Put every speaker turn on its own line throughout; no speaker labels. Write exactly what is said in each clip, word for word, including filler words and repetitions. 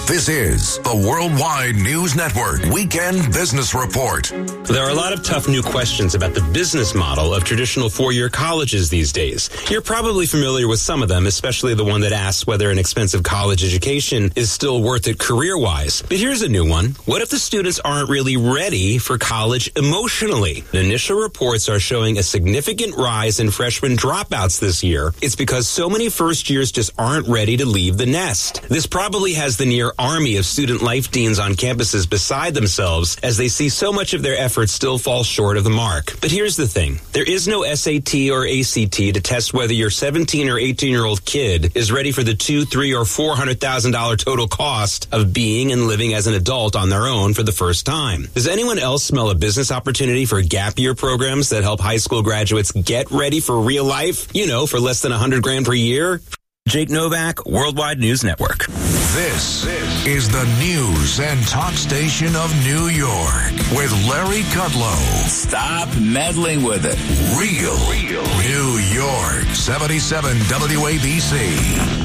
This is the Worldwide News Network Weekend Business Report.
There are a lot of tough new questions about the business model of traditional four-year colleges these days. You're probably familiar with some of them, especially the one that asks whether an expensive college education is still worth it career-wise. But here's a new one. What if the students aren't really ready for college emotionally? The initial reports are showing a significant rise in freshman dropouts this year. It's because so many first years just aren't ready to leave the nest. This probably has the near army of student life deans on campuses beside themselves as they see so much of their efforts still fall short of the mark. But here's the thing. There is no S A T or A C T to test whether your seventeen or eighteen year old kid is ready for the two, three, or four hundred thousand dollar total cost of being and living as an adult on their own for the first time. Does anyone else smell a business opportunity for gap year programs that help high school graduates get ready for real life? You know, for less than a hundred grand per year? Jake Novak, Worldwide News Network.
This is the news and talk station of New York with Larry Kudlow.
Stop meddling with it.
Real, Real New York, seventy-seven W A B C.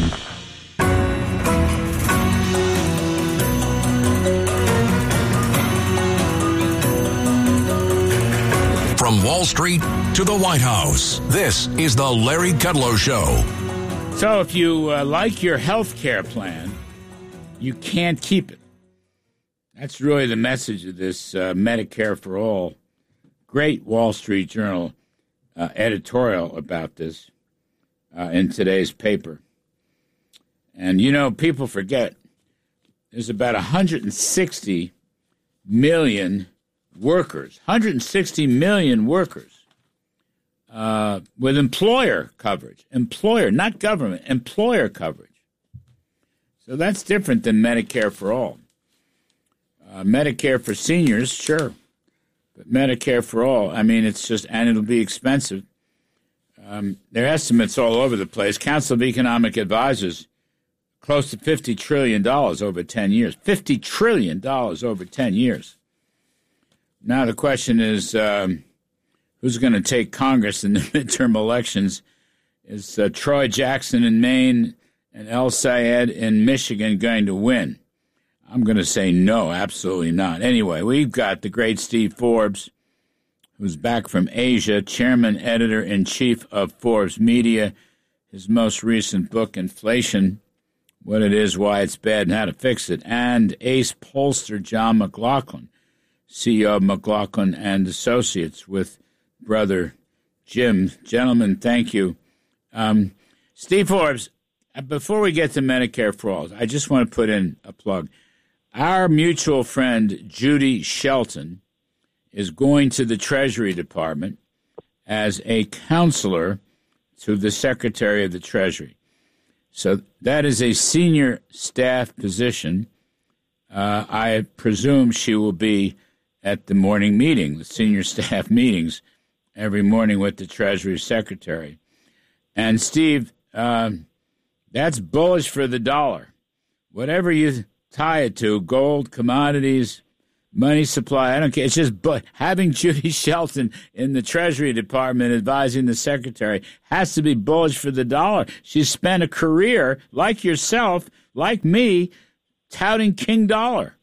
From Wall Street to the White House, this is the Larry Kudlow Show.
So if you uh, like your health care plan, you can't keep it. That's really the message of this uh, Medicare for All. Great Wall Street Journal uh, editorial about this uh, in today's paper. And, you know, people forget there's about one hundred sixty million workers, one hundred sixty million workers. Uh, with employer coverage. Employer, not government, employer coverage. So that's different than Medicare for all. Uh, Medicare for seniors, sure. But Medicare for all, I mean, it's just, and it'll be expensive. Um, there are estimates all over the place. Council of Economic Advisors, close to fifty trillion dollars over ten years. fifty trillion dollars over ten years. Now the question is, um, who's going to take Congress in the midterm elections? Is uh, Troy Jackson in Maine and El Sayed in Michigan going to win? I'm going to say no, absolutely not. Anyway, we've got the great Steve Forbes, who's back from Asia, chairman, editor-in-chief of Forbes Media. His most recent book, Inflation, What It Is, Why It's Bad, and How to Fix It. And ace pollster John McLaughlin, C E O of McLaughlin and Associates, with brother Jim. Gentlemen, thank you. Um, Steve Forbes, before we get to Medicare for All, I just want to put in a plug. Our mutual friend Judy Shelton is going to the Treasury Department as a counselor to the Secretary of the Treasury. So that is a senior staff position. Uh, I presume she will be at the morning meeting, the senior staff meetings, every morning with the Treasury Secretary. And, Steve, um, that's bullish for the dollar. Whatever you tie it to, gold, commodities, money supply, I don't care. It's just bu- having Judy Shelton in the Treasury Department advising the Secretary has to be bullish for the dollar. She's spent a career, like yourself, like me, touting King Dollar.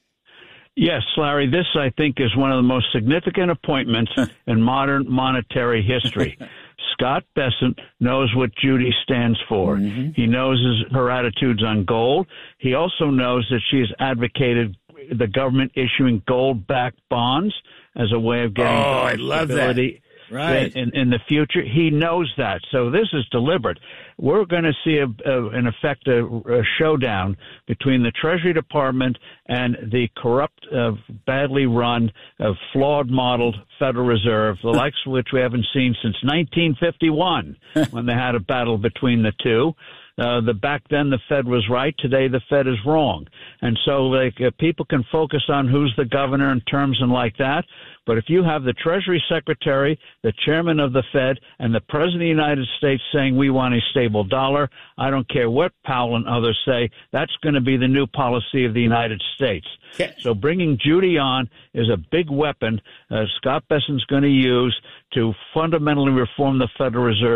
Yes, Larry, this, I think, is one of the most significant appointments in modern monetary history. Scott Bessent knows what Judy stands for. Mm-hmm. He knows his, her attitudes on gold. He also knows that she has advocated the government issuing gold-backed bonds as a way of getting
oh, I love
stability.
That. Right.
In, in the future. He knows that. So this is deliberate. We're going to see, a, a, in effect, a, a showdown between the Treasury Department and the corrupt, uh, badly run, uh, flawed modeled Federal Reserve, the likes of which we haven't seen since nineteen fifty-one, when they had a battle between the two. Uh, the back then the Fed was right. Today the Fed is wrong. And so like uh, people can focus on who's the governor in terms and like that. But if you have the Treasury Secretary, the chairman of the Fed, and the President of the United States saying we want a stable dollar, I don't care what Powell and others say, that's going to be the new policy of the United States. Okay. So bringing Judy on is a big weapon uh, Scott Bessent's going to use to fundamentally reform the Federal Reserve.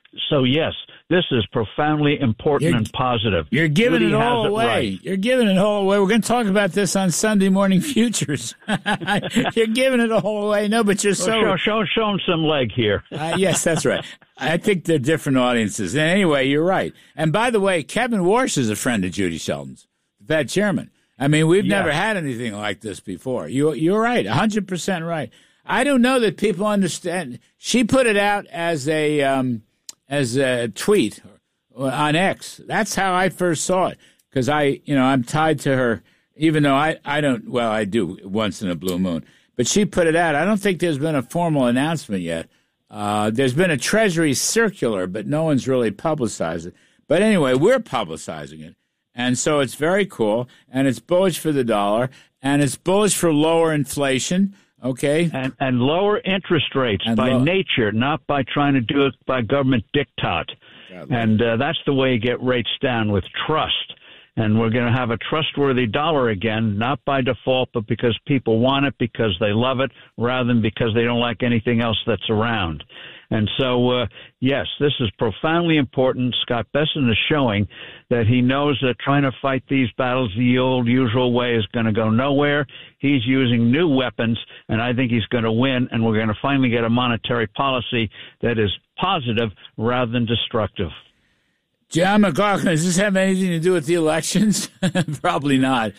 So, yes, this is profoundly important
You're,
and positive.
You're giving
Judy
it all
has it
away.
right.
You're giving it all away. We're going to talk about this on Sunday Morning Futures. You're giving it all away. No, but you're so...
Well, show, show, show them some leg here.
uh, yes, that's right. I think they're different audiences. And anyway, you're right. And by the way, Kevin Warsh is a friend of Judy Shelton's, the Fed chairman. I mean, we've
Yeah.
never had anything like this before. You, you're right, one hundred percent right. I don't know that people understand. She put it out as a um, as a tweet on X. That's how I first saw it, because I, you know, I'm tied to her, even though I, I don't, well, I do once in a blue moon. But she put it out. I don't think there's been a formal announcement yet. Uh, there's been a Treasury circular, but no one's really publicized it. But anyway, we're publicizing it. And so it's very cool, and it's bullish for the dollar, and it's bullish for lower inflation. Okay,
and and lower interest rates
and
by
low.
nature, not by trying to do it by government diktat. And uh, that's the way you get rates down, with trust. And we're going to have a trustworthy dollar again, not by default, but because people want it, because they love it, rather than because they don't like anything else that's around. And so, uh, yes, this is profoundly important. Scott Bessent is showing that he knows that trying to fight these battles the old usual way is going to go nowhere. He's using new weapons, and I think he's going to win, and we're going to finally get a monetary policy that is positive rather than destructive.
John McLaughlin, does this have anything to do with the elections? Probably not.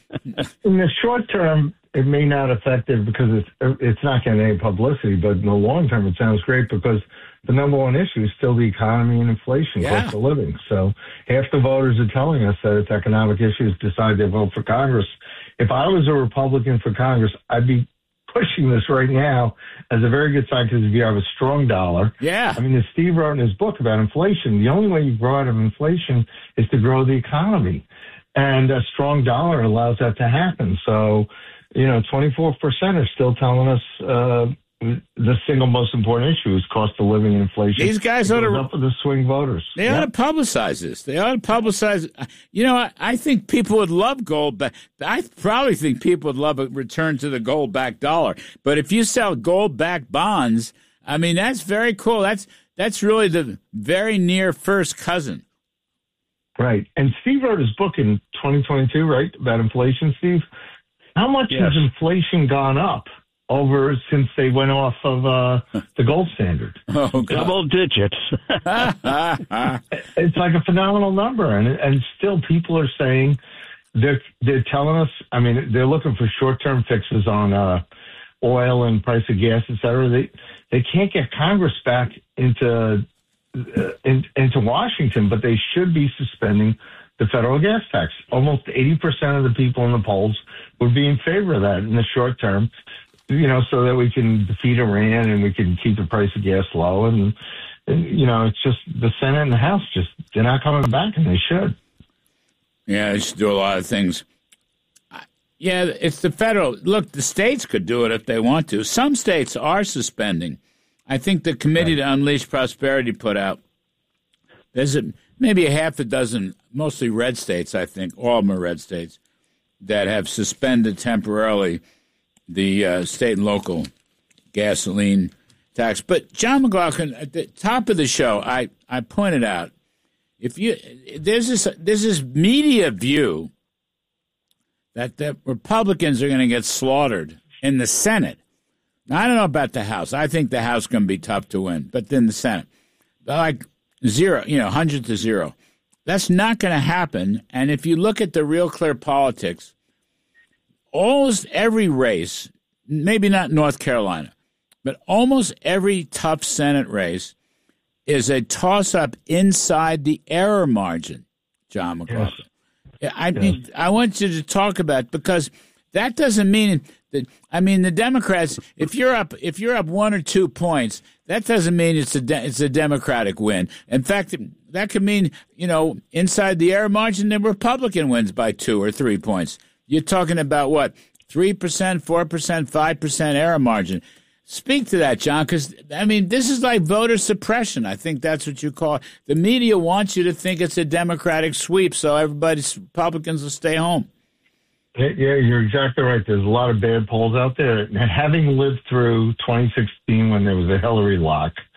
In the short term, it may not affect it because it's it's not getting any publicity, but in the long term, it sounds great because the number one issue is still the economy and inflation,
Yeah.
cost of living. So half the voters are telling us that it's economic issues, decide to vote for Congress. If I was a Republican for Congress, I'd be pushing this right now as a very good sign, because if you have a strong dollar.
Yeah.
I mean, as Steve wrote in his book about inflation, the only way you grow out of inflation is to grow the economy. And a strong dollar allows that to happen. So, you know, twenty-four percent are still telling us uh, the single most important issue is cost of living and inflation.
These guys
It
ought to
goes up with the swing voters.
They
Yep.
ought to publicize this. They ought to publicize. You know, I, I think people would love gold back. I probably think people would love a return to the gold-backed dollar. But if you sell gold-backed bonds, I mean, that's very cool. That's that's really the very near first cousin.
Right. And Steve wrote his book in twenty twenty-two, right, about inflation, Steve? How much
Yes.
has inflation gone up over since they went off of uh, the gold standard?
Oh, God.
Double digits.
It's like a phenomenal number, and and still people are saying they're they're telling us. I mean, they're looking for short term fixes on uh, oil and price of gas, et cetera. They they can't get Congress back into uh, in, into Washington, but they should be suspending the federal gas tax. Almost eighty percent of the people in the polls would be in favor of that in the short term. You know, so that we can defeat Iran and we can keep the price of gas low. And, and, you know, it's just the Senate and the House just, they're not coming back, and they should.
Yeah, they should do a lot of things. Yeah, it's the federal. Look, the states could do it if they want to. Some states are suspending. I think the Committee to Unleash Prosperity put out, there's a, maybe a half a dozen, mostly red states, I think, all of them are red states, that have suspended temporarily the uh, state and local gasoline tax. But John McLaughlin, at the top of the show, I, I pointed out, if you there's this there's this media view that the Republicans are going to get slaughtered in the Senate. Now, I don't know about the House. I think the House is going to be tough to win, but then the Senate, like zero, you know, hundred to zero. That's not going to happen. And if you look at the Real Clear Politics, almost every race, maybe not North Carolina, but almost every tough Senate race is a toss-up inside the error margin, John McLaughlin. Yes. I mean, yes. I want you to talk about, because that doesn't mean that. I mean, the Democrats. If you're up, if you're up one or two points, that doesn't mean it's a de- it's a Democratic win. In fact, that could mean, you know, inside the error margin, the Republican wins by two or three points. You're talking about what, three percent, four percent, five percent error margin. Speak to that, John, because, I mean, this is like voter suppression. I think that's what you call it. The media wants you to think it's a Democratic sweep, so everybody's Republicans will stay home.
Yeah, you're exactly right. There's a lot of bad polls out there. And having lived through twenty sixteen when there was a Hillary lock,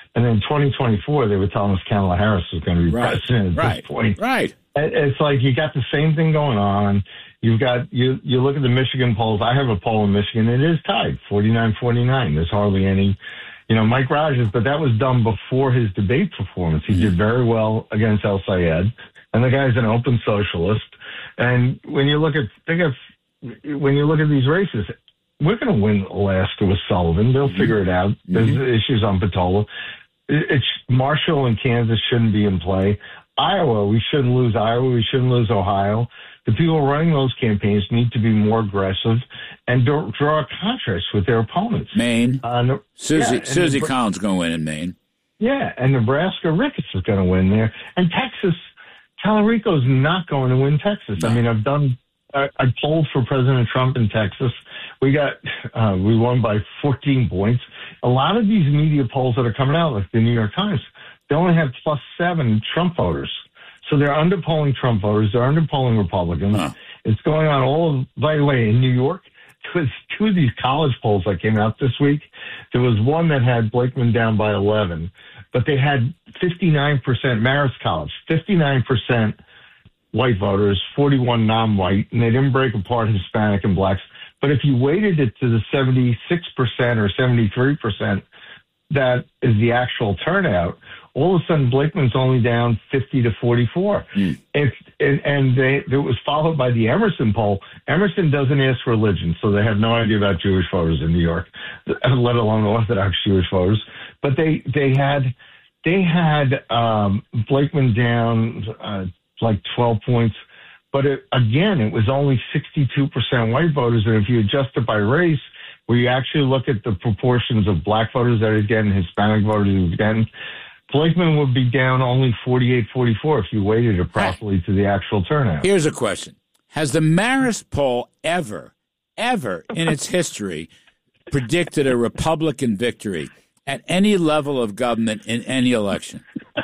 And then twenty twenty-four, they were telling us Kamala Harris was going to be
Right.
president at
Right.
this point.
Right.
It- It's like you got the same thing going on. You've got, you you look at the Michigan polls. I have a poll in Michigan. It is tied, forty-nine forty-nine. There's hardly any, you know, Mike Rogers, but that was done before his debate performance. He did very well against El Sayed, and the guy's an open socialist. And when you look at, think of, when you look at these races, we're going to win Alaska with Sullivan. They'll figure it out. There's mm-hmm. issues on Patola. It, it's Marshall and Kansas shouldn't be in play. Iowa, we shouldn't lose Iowa. We shouldn't lose Ohio. The people running those campaigns need to be more aggressive and do, draw a contrast with their opponents.
Maine. Uh, Susie,
yeah,
Susie Collins going to win in Maine.
Yeah, and Nebraska, Ricketts is going to win there. And Texas, Talarico's not going to win Texas.
No.
I mean, I've done, I, I polled for President Trump in Texas. We got, uh, we won by fourteen points. A lot of these media polls that are coming out, like the New York Times, they only have plus seven Trump voters. So they're underpolling Trump voters. They're underpolling Republicans. Huh. It's going on all, by the way, in New York, there was two of these college polls that came out this week. There was one that had Blakeman down by eleven, but they had fifty-nine percent Marist College, fifty-nine percent white voters, forty-one non-white, and they didn't break apart Hispanic and blacks. But if you weighted it to the seventy-six percent or seventy-three percent, that is the actual turnout, all of a sudden Blakeman's only down fifty to forty-four. Mm. It's, and and they, it was followed by the Emerson poll. Emerson doesn't ask religion, so they have no idea about Jewish voters in New York, let alone Orthodox Jewish voters. But they they had they had um, Blakeman down uh, like twelve points. But it, again, it was only sixty-two percent white voters. And if you adjust it by race, where you actually look at the proportions of black voters that are getting, Hispanic voters who are getting, Blakeman would be down only forty-eight forty-four if you weighted it properly to the actual turnout.
Here's a question. Has the Marist poll ever, ever in its history predicted a Republican victory at any level of government in any election?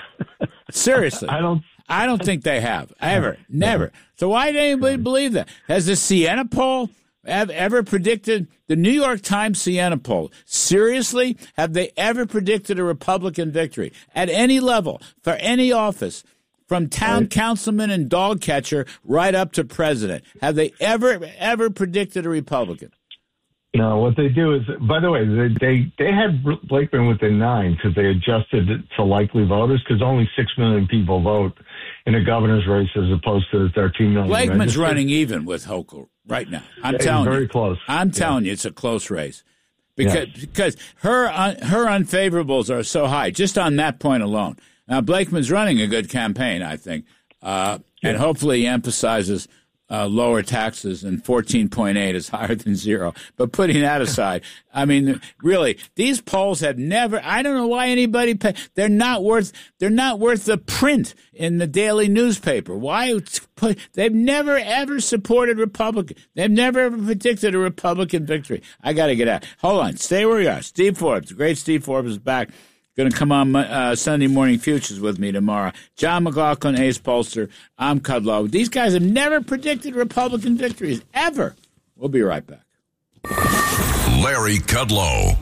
Seriously.
I don't
I don't think they have. Ever. Never. So why did anybody believe that? Has the Siena poll have ever predicted, the New York Times Siena poll, seriously, have they ever predicted a Republican victory at any level, for any office, from town right. councilman and dog catcher right up to president? Have they ever, ever predicted a Republican?
No, what they do is, by the way, they they, they had Blakeman within nine because they adjusted it to likely voters because only six million people vote in a governor's race as opposed to thirteen million.
Blakeman's
registered.
running even with Hochul right now. I'm
yeah,
telling
very
you.
close.
I'm telling
yeah.
you, it's a close race. Because
yes.
because her un, her unfavorables are so high, just on that point alone. Now, Blakeman's running a good campaign, I think, uh, yeah. and hopefully he emphasizes uh, lower taxes, and fourteen point eight is higher than zero. But putting that aside, I mean, really, these polls have never. I don't know why anybody pay. They're not worth. They're not worth the print in the daily newspaper. Why? They've never ever supported Republican. They've never ever predicted a Republican victory. I got to get out. Hold on. Stay where you are. Steve Forbes, the great Steve Forbes, is back. Going to come on uh, Sunday Morning Futures with me tomorrow. John McLaughlin, Ace Polster. I'm Kudlow. These guys have never predicted Republican victories, ever. We'll be right back.
Larry Kudlow.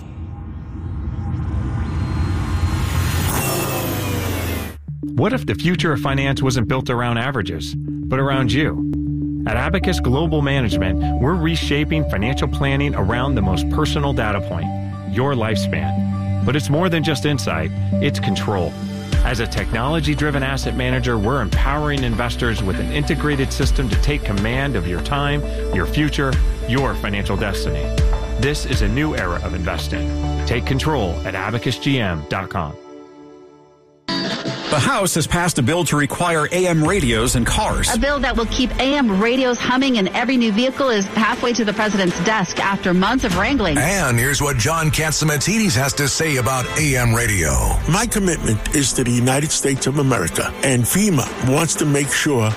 What if the future of finance wasn't built around averages, but around you? At Abacus Global Management, we're reshaping financial planning around the most personal data point, your lifespan. But it's more than just insight, it's control. As a technology-driven asset manager, we're empowering investors with an integrated system to take command of your time, your future, your financial destiny. This is a new era of investing. Take control at abacus g m dot com.
The House has passed a bill to require A M radios in cars.
A bill that will keep A M radios humming in every new vehicle is halfway to the president's desk after months of wrangling.
And here's what John Catsimatidis has to say about A M radio.
My commitment is to the United States of America, and FEMA wants to make sure